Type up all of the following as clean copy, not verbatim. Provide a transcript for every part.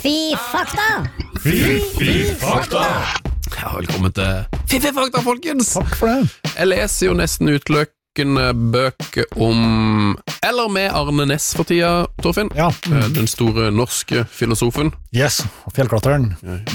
Fy-fy-fakta! Fy-fy-fakta! Ja, velkommen til Fy-fy-fakta, folkens! Takk for det. Jeg leser jo nesten utelukkende bøker om eller med Arne Næss for tida, Torfinn. Ja. Den store norske filosofen. Yes, fjellklatreren.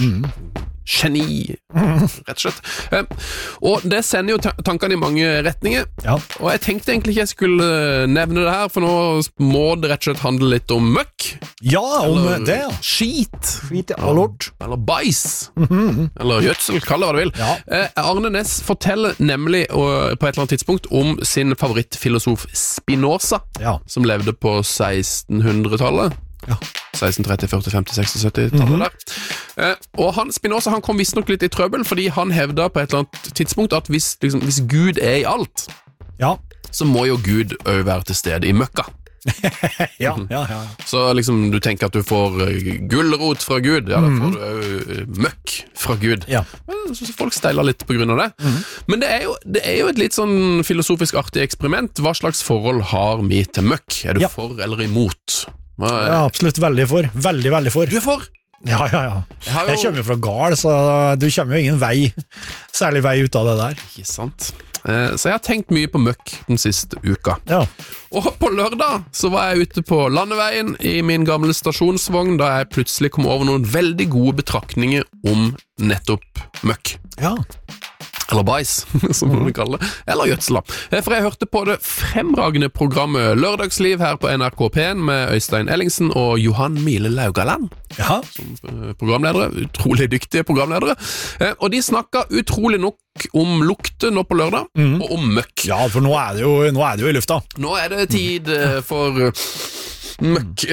Geni, rett og slett. Og det sender jo tankene i mange retninger. Ja. Og jeg tenkte egentlig ikke jeg skulle nevne det her, for nå må det rett og slett handle litt om møkk. Ja, om Eller det, ja. skit. Skit, ja, lort. Eller bæsj. Eller gjødsel, kall det hva du vil. Ja. Arne Næss forteller nemlig på et eller annet tidspunkt om sin favorittfilosof Spinoza, Ja. som levde på 1600-tallet. Ja. 1630, 40, 50, 60, 70-tallet der. Og Spinoza kom visstnok litt i trøbbel, fordi han hevda på et eller annet tidspunkt at hvis Gud er i alt, Ja. så må jo Gud også være til stede i møkka. Ja, ja, ja. Så liksom du tenker at du får gulrot fra Gud, ja, da får du også møkk fra Gud. Ja. Så folk steiler litt på grunn av det. Men det er jo et litt sånn filosofisk artig eksperiment. Hva slags forhold har vi til møkk? Er du Ja. for eller imot? Ja, absolutt veldig for. Veldig, veldig for. Du er for! Ja, ja, ja. har jo- Jeg kommer jo fra Gal, så du kommer jo ingen vei, særlig vei ut av det der. Ikke sant? Så jeg har tenkt mye på møkk den siste uka. Ja. Og på lørdag så var jeg ute på landeveien i min gamle stasjonsvogn da jeg plutselig kom over noen veldig gode betraktninger om nettopp møkk. Ja. Eller bæsj, som man kaller det. Eller gjødsel, da. For jeg hørte på det fremragende programmet Lørdagsliv her på NRK P1 med Øystein Ellingsen og Johan Mile Laugaland. Ja. Programledere, utrolig dyktige programledere. Og de snakket utrolig nok om lukter nå på lørdag, og om møkk. Ja, for nå er det jo i lufta. Nå er det tid for møkk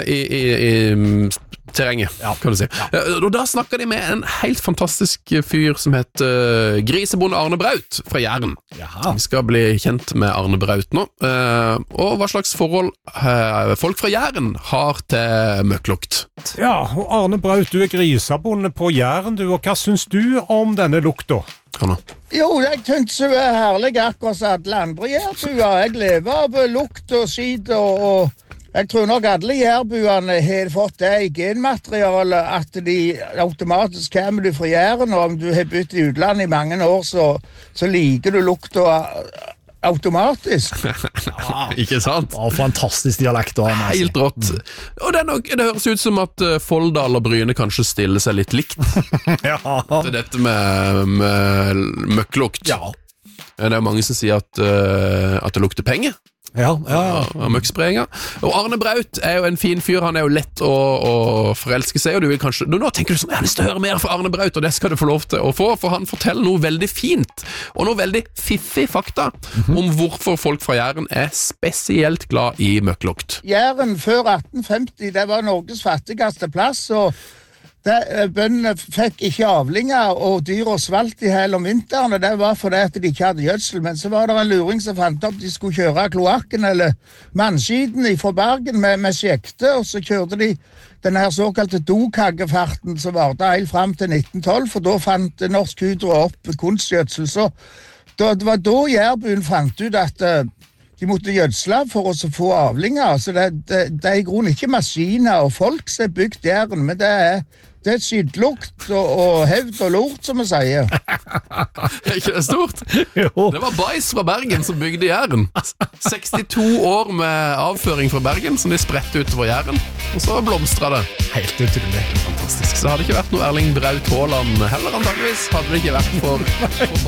i terrenget, kan du si. Og da snakker de med en helt fantastisk fyr som heter Grisebonde Arne Braut fra Jæren. Jaha. Vi skal bli kjent med Arne Braut nå. Og hva slags forhold folk fra Jæren har til møkklukt. Ja, og Arne Braut, du er grisebonde på Jæren, du, og hva syns du om denne lukta? Kan du? Jo, jeg synes det er herlig akkurat som alle andre jærbuer. Jeg lever av lukt og skit, og jeg tror nok alle jærbuene har fått det i genmaterialet at de automatisk kommer du fra Jæren, og om du har bytt i utlandet i mange år, så liker du lukta automatisk. Ikke sant? Ja, fantastisk dialekt å ha med seg. Helt rått. Og det høres ut som at Folldal og Bryne kanskje stiller seg litt likt Ja. til dette med møkklukt. Ja. Det er mange som sier at det lukter penger Ja, ja, ja. av møkksprayinga. Og Arne Braut er jo en fin fyr, han er jo lett å forelske seg, og du vil kanskje, nå tenker du sånn, jeg har lyst til å høre mer fra Arne Braut, og det skal du få lov til å få, for han forteller noe veldig fint, og noe veldig fiffig fakta om hvorfor folk fra Jæren er spesielt glad i møkklukt. Jæren før 1850, det var Norges fattigste plass, og bøndene fikk ikke avlinger, og dyra svalt i hel om vinteren, og det var fordi at de ikke hadde gjødsel. Men så var det en luring som fant opp de skulle kjøre kloakken eller mannskiden fra Bergen med skjekte, og så kjørte de den her såkalte dokaggefarten som varte helt fram til 1912, for da fant Norsk Hydro opp kunstgjødsel. Så det var da jærbuen fant ut at de måtte gjødsle for å få avlinger. Så det er i grunnen ikke maskiner og folk som er bygd Jæren, men det er skidlukt og hevd og lort, som vi sier. Er ikke det stort? Jo. Det var bæsj fra Bergen som bygde Jæren. 62 år med avføring fra Bergen som de spredte utover Jæren, og så blomstret det. Helt utrolig. Fantastisk. Så hadde det ikke vært noe Erling Braut Haaland heller antageligvis, hadde det ikke vært for